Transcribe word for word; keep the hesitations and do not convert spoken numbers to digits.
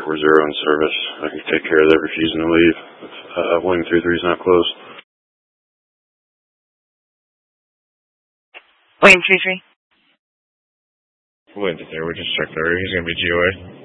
we're zero in service. I can take care of that refusing to leave. If, uh, William three three is not close. William three three. William three three, we just checked there. He's going to be G O A.